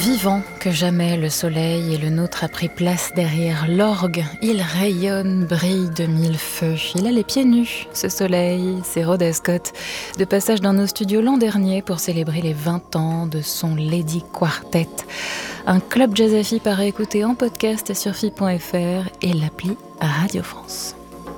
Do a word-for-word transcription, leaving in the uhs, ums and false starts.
vivant que jamais le soleil et le nôtre a pris place derrière l'orgue. Il rayonne, brille de mille feux. Il a les pieds nus, ce soleil, c'est Rhoda Scott, de passage dans nos studios l'an dernier pour célébrer les vingt ans de son Lady Quartet. Un club jazz à filles à écouter en podcast sur fi point f r et l'appli Radio France.